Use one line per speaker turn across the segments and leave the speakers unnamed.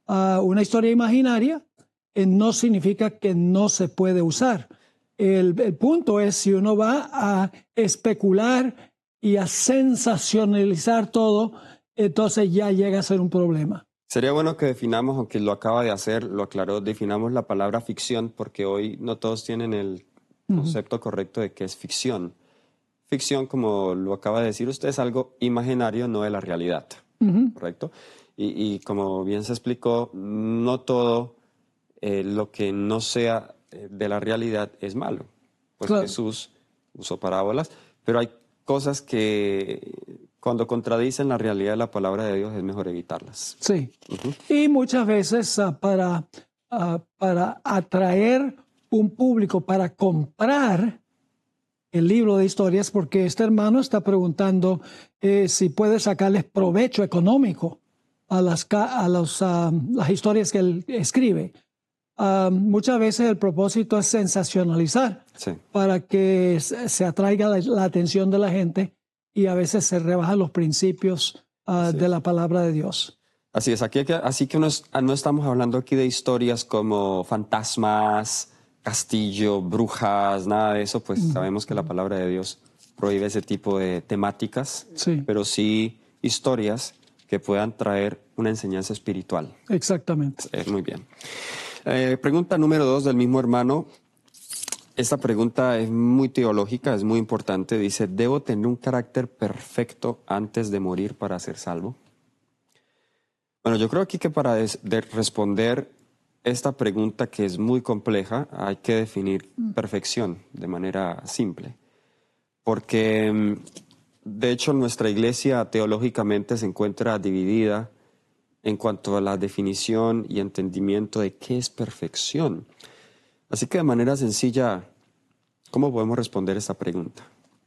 una historia imaginaria no significa que no se puede usar. El punto es si uno va a especular y a sensacionalizar todo, entonces ya llega a ser un problema.
Sería bueno que definamos, aunque lo acaba de hacer, lo aclaró, definamos la palabra ficción, porque hoy no todos tienen el concepto correcto de qué es ficción. Ficción, como lo acaba de decir usted, es algo imaginario, no de la realidad, ¿correcto? Y como bien se explicó, no todo lo que no sea de la realidad es malo. Pues
Claro.
Jesús usó parábolas, pero hay cosas que cuando contradicen la realidad de la palabra de Dios es mejor evitarlas.
Sí. Y muchas veces para atraer un público para comprar el libro de historias, porque este hermano está preguntando si puede sacarles provecho económico a las historias que él escribe. Muchas veces el propósito es sensacionalizar para que se atraiga la atención de la gente y a veces se rebajan los principios de la palabra de Dios.
Así es, así que no estamos hablando aquí de historias como fantasmas, castillo, brujas, nada de eso, pues sabemos que la palabra de Dios prohíbe ese tipo de temáticas, pero sí historias que puedan traer una enseñanza espiritual.
Exactamente.
Muy bien. Pregunta número 2 del mismo hermano. Esta pregunta es muy teológica, es muy importante. Dice, ¿debo tener un carácter perfecto antes de morir para ser salvo? Bueno, yo creo aquí que para responder esta pregunta, que es muy compleja, hay que definir perfección de manera simple. Porque, de hecho, nuestra iglesia teológicamente se encuentra dividida en cuanto a la definición y entendimiento de qué es perfección. Así que de manera sencilla, ¿cómo podemos responder esta pregunta?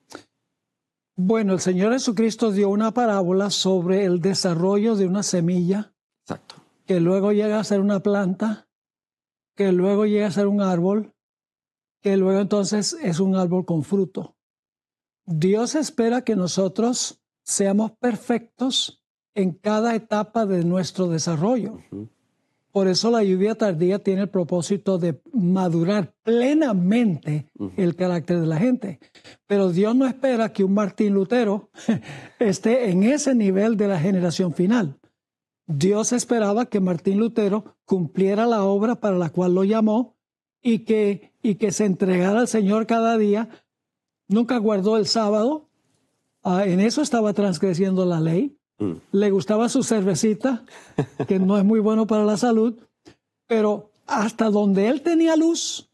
Bueno, el Señor Jesucristo dio una parábola sobre el desarrollo de una semilla.
Exacto.
Que luego llega a ser una planta, que luego llega a ser un árbol, que luego entonces es un árbol con fruto. Dios espera que nosotros seamos perfectos en cada etapa de nuestro desarrollo. Por eso la lluvia tardía tiene el propósito de madurar plenamente el carácter de la gente. Pero Dios no espera que un Martín Lutero esté en ese nivel de la generación final. Dios esperaba que Martín Lutero cumpliera la obra para la cual lo llamó y que se entregara al Señor cada día. Nunca guardó el sábado. En eso estaba transgrediendo la ley. Le gustaba su cervecita, que no es muy bueno para la salud, pero hasta donde él tenía luz,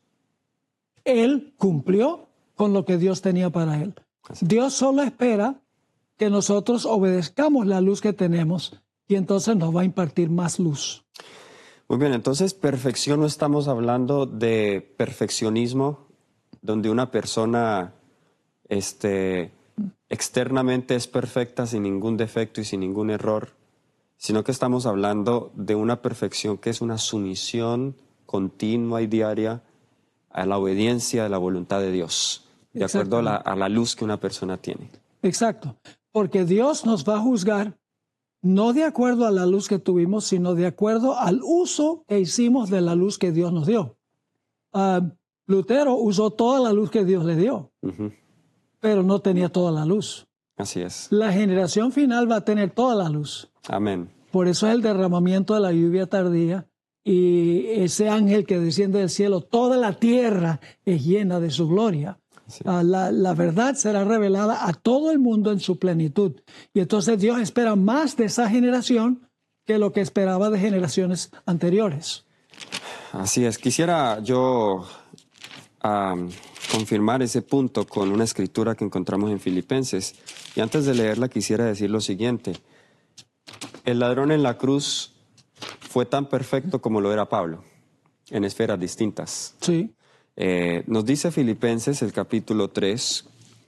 él cumplió con lo que Dios tenía para él. Dios solo espera que nosotros obedezcamos la luz que tenemos y entonces nos va a impartir más luz.
Muy bien, entonces perfección, no estamos hablando de perfeccionismo, donde una persona externamente es perfecta sin ningún defecto y sin ningún error, sino que estamos hablando de una perfección que es una sumisión continua y diaria a la obediencia de la voluntad de Dios, de acuerdo a la luz que una persona tiene.
Exacto, porque Dios nos va a juzgar no de acuerdo a la luz que tuvimos, sino de acuerdo al uso que hicimos de la luz que Dios nos dio. Lutero usó toda la luz que Dios le dio, pero no tenía toda la luz.
Así es.
La generación final va a tener toda la luz.
Amén.
Por eso es el derramamiento de la lluvia tardía y ese ángel que desciende del cielo, toda la tierra es llena de su gloria. Sí. La verdad será revelada a todo el mundo en su plenitud. Y entonces Dios espera más de esa generación que lo que esperaba de generaciones anteriores.
Así es. Quisiera yo confirmar ese punto con una escritura que encontramos en Filipenses. Y antes de leerla quisiera decir lo siguiente. El ladrón en la cruz fue tan perfecto como lo era Pablo, en esferas distintas.
Sí.
Nos dice Filipenses, el capítulo 3,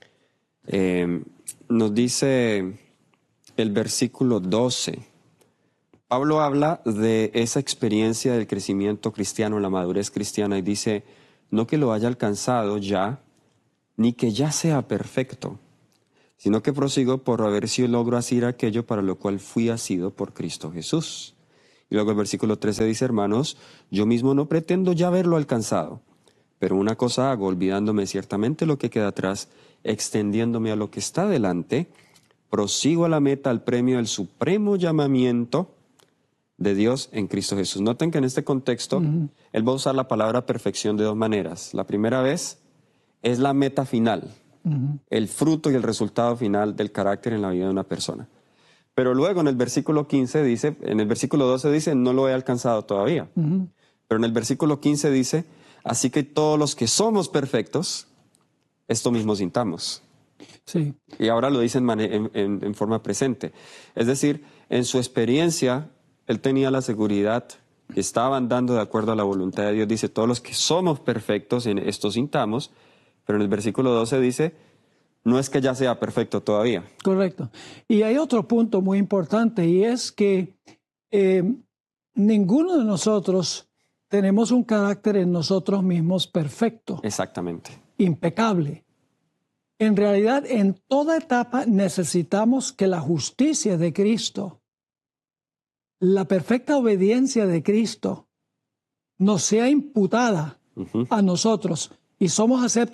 nos dice el versículo 12. Pablo habla de esa experiencia del crecimiento cristiano, la madurez cristiana, y dice, no que lo haya alcanzado ya, ni que ya sea perfecto, sino que prosigo por a ver si logro hacer aquello para lo cual fui asido por Cristo Jesús. Y luego el versículo 13 dice, hermanos, yo mismo no pretendo ya haberlo alcanzado, pero una cosa hago, olvidándome ciertamente lo que queda atrás, extendiéndome a lo que está delante, prosigo a la meta, al premio del supremo llamamiento de Dios en Cristo Jesús. Noten que en este contexto, él va a usar la palabra perfección de dos maneras. La primera vez es la meta final, el fruto y el resultado final del carácter en la vida de una persona. Pero luego en el versículo 15 dice, en el versículo 12 dice, no lo he alcanzado todavía. Pero en el versículo 15 dice, así que todos los que somos perfectos, esto mismo sintamos.
Sí.
Y ahora lo dice en forma presente. Es decir, en su experiencia, él tenía la seguridad que estaba andando de acuerdo a la voluntad de Dios. Dice, todos los que somos perfectos, en esto sintamos. Pero en el versículo 12 dice, no es que ya sea perfecto todavía.
Correcto. Y hay otro punto muy importante, y es que ninguno de nosotros tenemos un carácter en nosotros mismos perfecto,
Exactamente.
impecable. En realidad, en toda etapa necesitamos que la justicia de Cristo, la perfecta obediencia de Cristo, nos sea imputada a nosotros, y somos aceptos